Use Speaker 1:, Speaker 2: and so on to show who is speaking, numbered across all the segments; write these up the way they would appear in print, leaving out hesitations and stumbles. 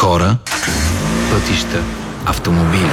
Speaker 1: хора, пътища, автомобили.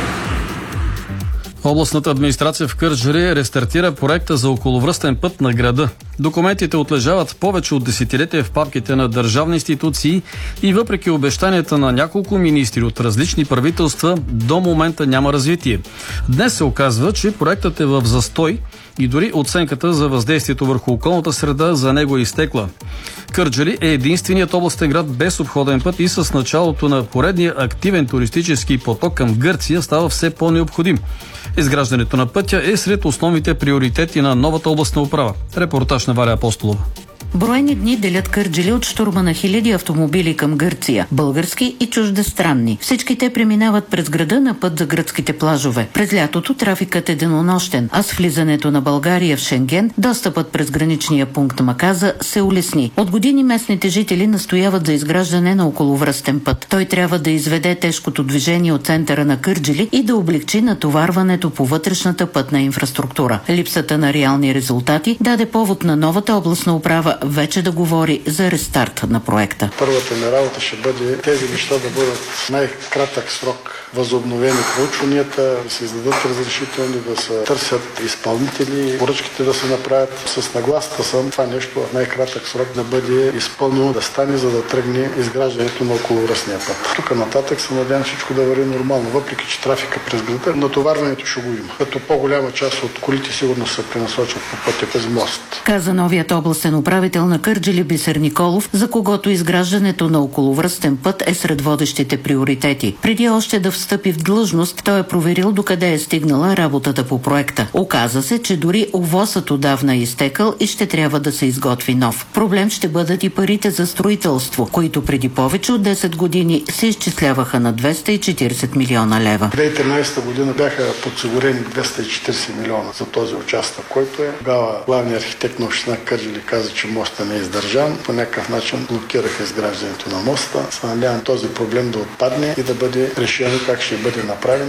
Speaker 2: Областната администрация в Кърджали рестартира проекта за околовръстен път на града. Документите отлежават повече от десетилетия в папките на държавни институции и въпреки обещанията на няколко министри от различни правителства, до момента няма развитие. Днес се оказва, че проектът е в застой и дори оценката за въздействието върху околната среда за него е изтекла. Кърджали е единственият областен град без обходен път и с началото на поредния активен туристически поток към Гърция става все по-необходим. Изграждането на пътя е сред основните приоритети на новата областна управа. Репортаж на Валя Апостолова.
Speaker 3: Броени дни делят Кърджали от щурма на хиляди автомобили към Гърция, български и чуждестранни. Всички те преминават през града на път за гръцките плажове. През лятото трафикът е денонощен, а с влизането на България в Шенген, достъпът през граничния пункт Маказа се улесни. От години местните жители настояват за изграждане на околовръстен път. Той трябва да изведе тежкото движение от центъра на Кърджали и да облегчи натоварването по вътрешната пътна инфраструктура. Липсата на реални резултати даде повод на новата областна управа вече да говори за рестарт на проекта.
Speaker 4: Първата ми работа ще бъде тези неща да бъдат в най-кратък срок възобновени проучванията, да се издадат разрешителни, да се търсят изпълнители, поръчките да се направят. С нагласата съм това нещо в най-кратък срок да бъде изпълнено, да стане, за да тръгне изграждането на околовръстния път. Тук нататък се надявам всичко да върви нормално, въпреки че трафика през града, натоварването ще го има. Като по-голяма част от колите сигурно се пренасочат по пътя през мост.
Speaker 3: Каза новият областен управител на Кърджали Бисер Николов, за когото изграждането на околовръстен път е сред водещите приоритети. Преди още да встъпи в длъжност, той е проверил докъде е стигнала работата по проекта. Оказа се, че дори ОВОСът отдавна е изтекал и ще трябва да се изготви нов. Проблем ще бъдат и парите за строителство, които преди повече от 10 години се изчисляваха на 240 милиона лева.
Speaker 4: 2013 година бяха подсигурени 240 милиона за този участък, който е. Тогава главният архитект на община Кърджали каза, че моста не е издържан. По някакъв начин блокираха изграждането на моста. Се надявам този проблем да отпадне и да бъде решено как ще бъде направен.